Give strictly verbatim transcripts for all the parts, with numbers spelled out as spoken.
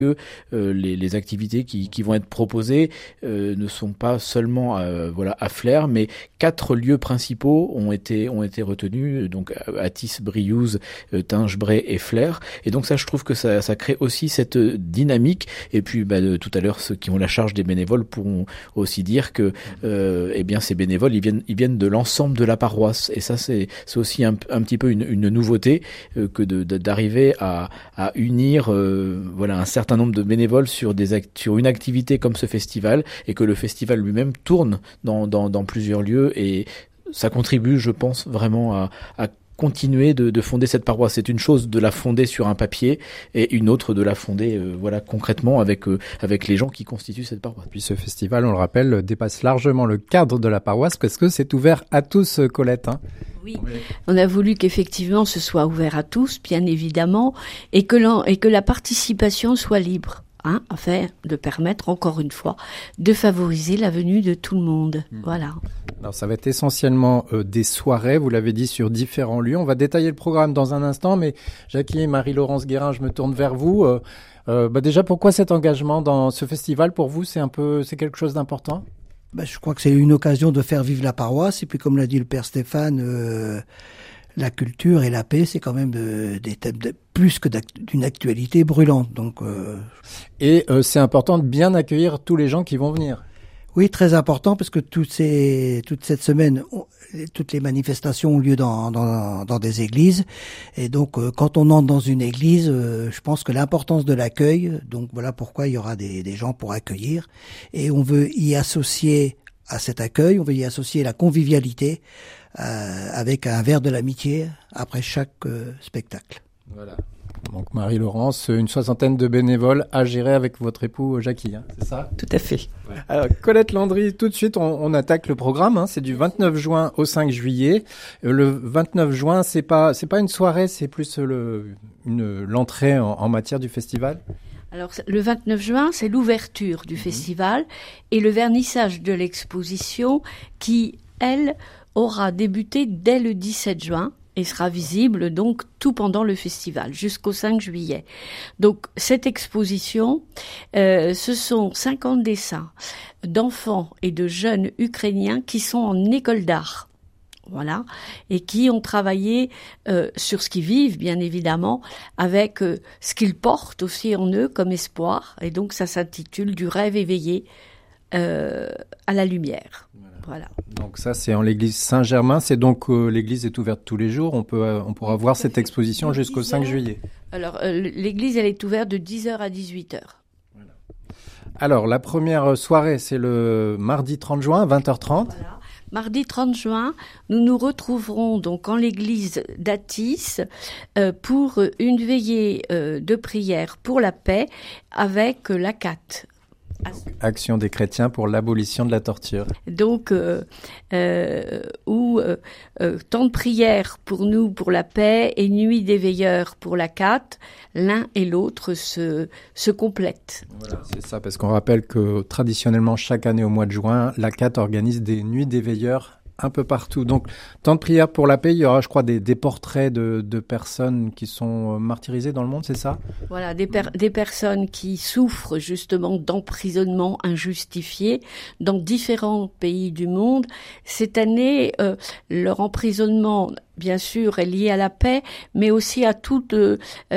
que euh, les, les activités qui, qui vont être proposées euh, ne sont pas seulement euh, voilà à Flers, mais quatre lieux principaux ont été ont été retenus, donc Athis, Briouze, euh, Tinge-Bray et Flers. Et donc ça, je trouve que ça, ça crée aussi cette dynamique. Et puis bah, de, tout à l'heure, ceux qui ont la charge des bénévoles pourront aussi dire que euh, eh bien ces bénévoles, ils viennent ils viennent de l'ensemble de la paroisse. Et ça, c'est c'est aussi un, un petit peu une, une nouveauté euh, que de, de d'arriver à à unir euh, voilà un certain nombre de bénévoles sur des act- sur une activité comme ce festival, et que le festival lui-même tourne dans dans dans plusieurs lieux, et ça contribue, je pense, vraiment à à continuer de, de fonder cette paroisse. C'est une chose de la fonder sur un papier, et une autre de la fonder euh, voilà concrètement avec euh, avec les gens qui constituent cette paroisse. Puis ce festival, on le rappelle, dépasse largement le cadre de la paroisse, parce que c'est ouvert à tous, Colette, hein. Oui, on a voulu qu'effectivement ce soit ouvert à tous, bien évidemment, et que, l'on, et que la participation soit libre, hein, afin de permettre, encore une fois, de favoriser la venue de tout le monde. Mmh. Voilà. Alors ça va être essentiellement euh, des soirées, vous l'avez dit, sur différents lieux. On va détailler le programme dans un instant, mais Jackie et Marie-Laurence Guérin, je me tourne vers vous. Euh, euh, bah déjà, pourquoi cet engagement dans ce festival? Pour vous, c'est un peu, c'est quelque chose d'important? Ben, je crois que c'est une occasion de faire vivre la paroisse. Et puis, comme l'a dit le père Stéphane, euh, la culture et la paix, c'est quand même euh, des thèmes de, plus que d'une actualité brûlante. Donc, euh... Et euh, c'est important de bien accueillir tous les gens qui vont venir. Oui, très important, parce que toutes ces, toute cette semaine, on, toutes les manifestations ont lieu dans, dans, dans des églises. Et donc, euh, quand on entre dans une église, euh, je pense que l'importance de l'accueil, donc voilà pourquoi il y aura des, des gens pour accueillir. Et on veut y associer à cet accueil, on veut y associer la convivialité euh, avec un verre de l'amitié après chaque euh, spectacle. Voilà. Donc Marie-Laurence, une soixantaine de bénévoles à gérer avec votre époux Jackie, hein, c'est ça? Tout à fait. Ouais. Alors Colette Landry, tout de suite on, on attaque le programme, hein, c'est du vingt-neuf juin au cinq juillet. Euh, le vingt-neuf juin, c'est pas c'est pas une soirée, c'est plus le une l'entrée en, en matière du festival. Alors, le vingt-neuf juin, c'est l'ouverture du mmh. festival et le vernissage de l'exposition qui, elle, aura débuté dès le dix-sept juin et sera visible donc tout pendant le festival jusqu'au cinq juillet. Donc, cette exposition, euh, ce sont cinquante dessins d'enfants et de jeunes ukrainiens qui sont en école d'art. Voilà, et qui ont travaillé euh, sur ce qu'ils vivent, bien évidemment, avec euh, ce qu'ils portent aussi en eux comme espoir. Et donc, ça s'intitule « Du rêve éveillé euh, à la lumière ». Voilà. Donc ça, c'est en l'église Saint-Germain. C'est donc euh, l'église est ouverte tous les jours. On peut, euh, on pourra voir cette exposition jusqu'au cinq juillet. Alors, euh, l'église, elle est ouverte de dix heures à dix-huit heures. Voilà. Alors, la première soirée, c'est le mardi trente juin, vingt heures trente. Voilà. Mardi trente juin, nous nous retrouverons donc en l'église d'Athis euh, pour une veillée euh, de prière pour la paix avec euh, l'A C A T. Action des chrétiens pour l'abolition de la torture. Donc, euh, euh, où euh, euh, temps de prière pour nous, pour la paix, et nuit des veilleurs pour l'A C A T, l'un et l'autre se, se complètent. Voilà, c'est ça, parce qu'on rappelle que traditionnellement, chaque année au mois de juin, l'A C A T organise des nuits des veilleurs un peu partout. Donc, temps de prière pour la paix, il y aura, je crois, des, des portraits de, de personnes qui sont martyrisées dans le monde, c'est ça? Voilà, des, per- des personnes qui souffrent justement d'emprisonnement injustifié dans différents pays du monde. Cette année, euh, leur emprisonnement, bien sûr, est lié à la paix, mais aussi à tout, euh,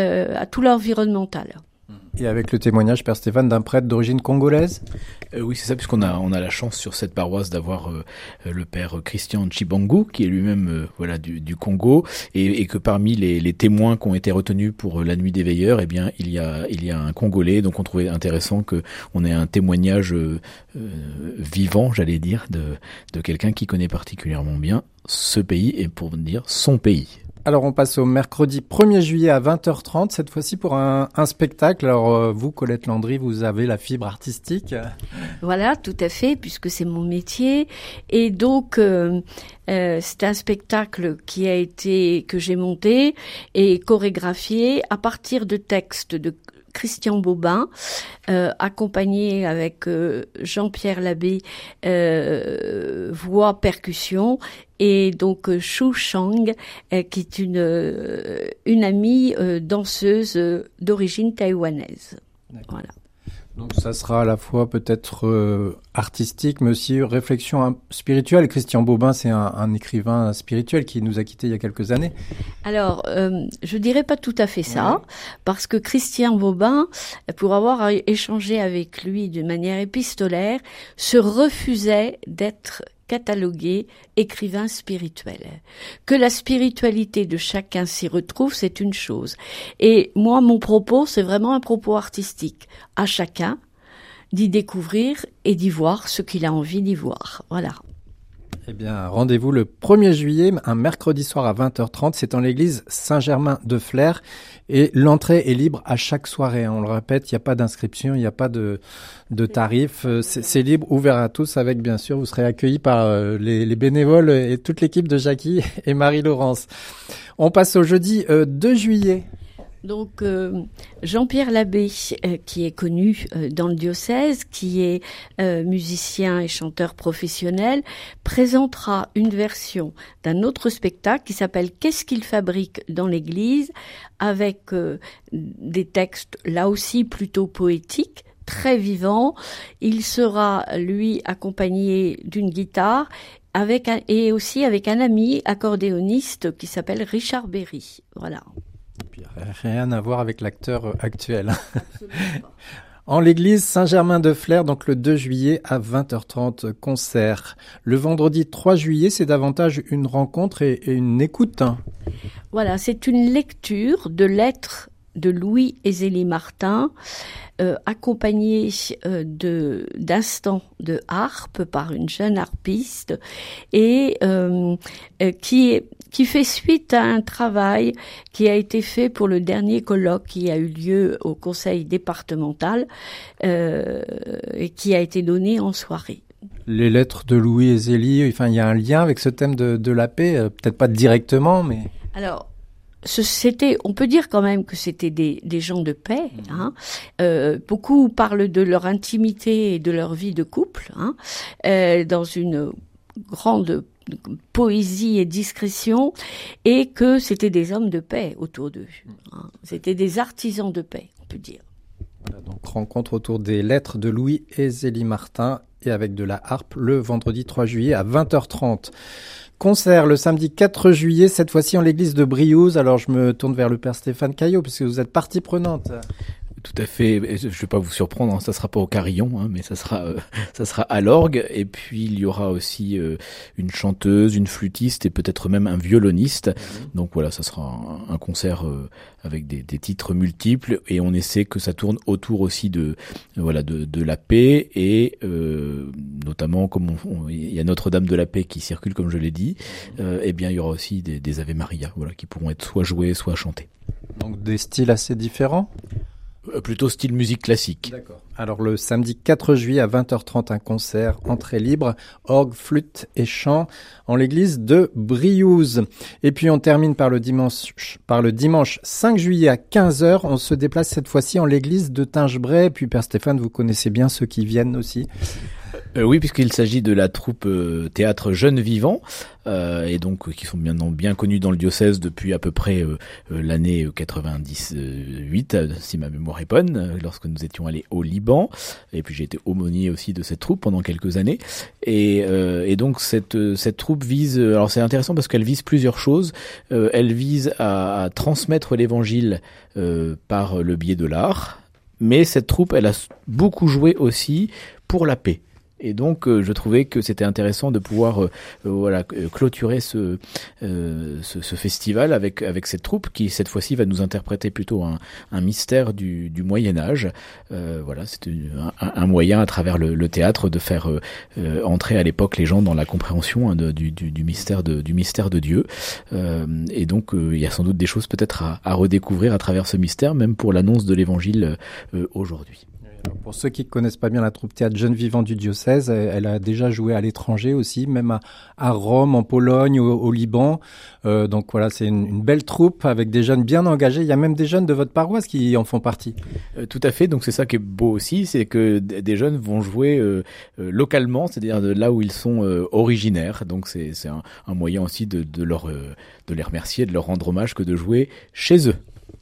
à tout l'environnemental. Et avec le témoignage, Père Stéphane, d'un prêtre d'origine congolaise? euh, Oui, c'est ça, puisqu'on a, on a la chance sur cette paroisse d'avoir euh, le Père Christian Chibangu, qui est lui-même euh, voilà, du, du Congo, et, et que parmi les, les témoins qui ont été retenus pour la nuit des veilleurs, eh bien, il y a, il y a un Congolais, donc on trouvait intéressant qu'on ait un témoignage euh, euh, vivant, j'allais dire, de, de quelqu'un qui connaît particulièrement bien ce pays, et pour dire son pays. Alors, on passe au mercredi premier juillet à vingt heures trente, cette fois-ci pour un, un spectacle. Alors, euh, vous, Colette Landry, vous avez la fibre artistique. Voilà, tout à fait, puisque c'est mon métier. Et donc, euh, euh, c'est un spectacle qui a été, que j'ai monté et chorégraphié à partir de textes de Christian Bobin, euh, accompagné avec euh, Jean-Pierre Labbé, euh, voix percussion, et donc euh, Shu Chang, euh, qui est une, euh, une amie euh, danseuse euh, d'origine taïwanaise. D'accord. Voilà. Donc ça sera à la fois peut-être euh, artistique, mais aussi réflexion hein, spirituelle. Christian Bobin, c'est un, un écrivain spirituel qui nous a quittés il y a quelques années. Alors, euh, je dirais pas tout à fait ça, ouais. Parce que Christian Bobin, pour avoir échangé avec lui de manière épistolaire, se refusait d'être catalogué écrivain spirituel. Que la spiritualité de chacun s'y retrouve, c'est une chose. Et moi, mon propos, c'est vraiment un propos artistique. À chacun d'y découvrir et d'y voir ce qu'il a envie d'y voir. Voilà. Eh bien, rendez-vous le premier juillet, un mercredi soir à vingt heures trente. C'est en l'église Saint-Germain-de-Flers. Et l'entrée est libre à chaque soirée. On le répète, il n'y a pas d'inscription, il n'y a pas de, de tarif. C'est, c'est libre, ouvert à tous, avec bien sûr, vous serez accueillis par euh, les, les bénévoles et toute l'équipe de Jackie et Marie-Laurence. On passe au jeudi euh, deux juillet. Donc euh, Jean-Pierre Labbé, euh, qui est connu euh, dans le diocèse, qui est euh, musicien et chanteur professionnel, présentera une version d'un autre spectacle qui s'appelle « Qu'est-ce qu'il fabrique dans l'église ?», avec euh, des textes là aussi plutôt poétiques, très vivants. Il sera, lui, accompagné d'une guitare avec un, et aussi avec un ami accordéoniste qui s'appelle Richard Berry. Voilà. Rien à voir avec l'acteur actuel. En l'église Saint-Germain-de-Flers, donc le deux juillet à vingt heures trente, concert. Le vendredi trois juillet, c'est davantage une rencontre et, et une écoute. Voilà, c'est une lecture de lettres de Louis et Zélie Martin, euh, accompagné euh, de d'instants de harpe par une jeune harpiste et euh, euh, qui qui fait suite à un travail qui a été fait pour le dernier colloque qui a eu lieu au conseil départemental euh, et qui a été donné en soirée. Les lettres de Louis et Zélie, enfin il y a un lien avec ce thème de, de la paix, euh, peut-être pas directement, mais alors. Ce, c'était, on peut dire quand même que c'était des, des gens de paix. Hein. Euh, beaucoup parlent de leur intimité et de leur vie de couple, hein, euh, dans une grande poésie et discrétion, et que c'était des hommes de paix autour d'eux. Hein. C'était des artisans de paix, on peut dire. Voilà, donc rencontre autour des lettres de Louis et Zélie Martin, et avec de la harpe le vendredi trois juillet à vingt heures trente. Concert le samedi quatre juillet, cette fois-ci en l'église de Briouze. Alors je me tourne vers le père Stéphane Caillot, puisque vous êtes partie prenante. Tout à fait. Je ne vais pas vous surprendre, hein, ça sera pas au carillon, hein, mais ça sera, euh, ça sera à l'orgue. Et puis il y aura aussi euh, une chanteuse, une flûtiste et peut-être même un violoniste. Mmh. Donc voilà, ça sera un, un concert euh, avec des, des titres multiples et on essaie que ça tourne autour aussi de, euh, voilà, de, de la paix et euh, notamment comme on, on, il y a Notre-Dame de la Paix qui circule, comme je l'ai dit. Euh, et bien il y aura aussi des, des Ave Maria, voilà, qui pourront être soit joués, soit chantés. Donc des styles assez différents. Plutôt style musique classique. D'accord. Alors le samedi quatre juillet à vingt heures trente, un concert, entrée libre, orgue, flûte et chant en l'église de Briouze. Et puis on termine par le dimanche, par le dimanche cinq juillet à quinze heures. On se déplace cette fois-ci en l'église de Tingebray. Et puis Père Stéphane, vous connaissez bien ceux qui viennent aussi. Euh, oui, puisqu'il s'agit de la troupe euh, théâtre Jeunes Vivants, euh, et donc euh, qui sont bien, bien connus dans le diocèse depuis à peu près euh, euh, l'année quatre-vingt-dix-huit, euh, si ma mémoire est bonne, euh, lorsque nous étions allés au Liban. Et puis j'ai été aumônier aussi de cette troupe pendant quelques années. Et, euh, et donc cette, cette troupe vise, alors c'est intéressant parce qu'elle vise plusieurs choses. Euh, elle vise à, à transmettre l'évangile euh, par le biais de l'art, mais cette troupe, elle a beaucoup joué aussi pour la paix. Et donc, euh, je trouvais que c'était intéressant de pouvoir, euh, euh, voilà, clôturer ce, euh, ce, ce festival avec avec cette troupe qui cette fois-ci va nous interpréter plutôt un, un mystère du, du Moyen Âge. Euh, voilà, c'est un, un moyen à travers le, le théâtre de faire euh, euh, entrer à l'époque les gens dans la compréhension hein, de, du, du, du mystère de du mystère de Dieu. Euh, et donc, euh, il y a sans doute des choses peut-être à, à redécouvrir à travers ce mystère, même pour l'annonce de l'Évangile euh, aujourd'hui. Pour ceux qui ne connaissent pas bien la troupe théâtre Jeunes Vivants du diocèse, elle a déjà joué à l'étranger aussi, même à, à Rome, en Pologne, au, au Liban. Euh, donc voilà, c'est une, une belle troupe avec des jeunes bien engagés. Il y a même des jeunes de votre paroisse qui en font partie. Euh, tout à fait, donc c'est ça qui est beau aussi, c'est que d- des jeunes vont jouer euh, euh, localement, c'est-à-dire de là où ils sont euh, originaires. Donc c'est, c'est un, un moyen aussi de, de, leur, euh, de les remercier, de leur rendre hommage que de jouer chez eux.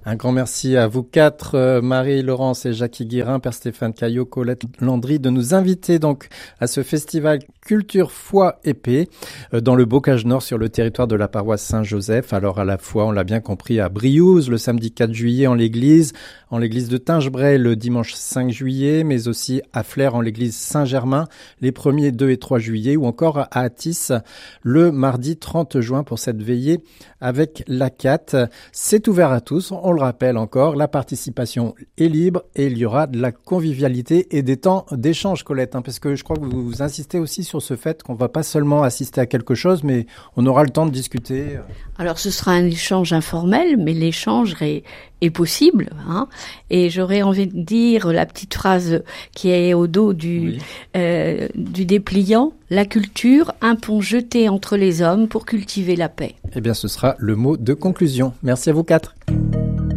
Un grand merci à vous quatre, euh, Marie-Laurence et Jackie Guérin, Père Stéphane Caillot, Colette Landry, de nous inviter donc à ce festival Culture, Foi et Paix euh, dans le Bocage Nord sur le territoire de la paroisse Saint-Joseph. Alors à la fois, on l'a bien compris, à Briouze le samedi quatre juillet en l'église, en l'église de Tingebray le dimanche cinq juillet, mais aussi à Flers en l'église Saint-Germain les premiers deux et trois juillet, ou encore à Athis le mardi trente juin pour cette veillée avec l'A C A T. C'est ouvert à tous, on le rappelle encore, la participation est libre et il y aura de la convivialité et des temps d'échange, Colette, hein, parce que je crois que vous, vous insistez aussi sur ce fait qu'on ne va pas seulement assister à quelque chose, mais on aura le temps de discuter. Alors ce sera un échange informel, mais l'échange est, est possible, hein, et j'aurais envie de dire la petite phrase qui est au dos du, oui. euh, du dépliant: la culture, un pont jeté entre les hommes pour cultiver la paix. Eh bien, ce sera le mot de conclusion. Merci à vous quatre.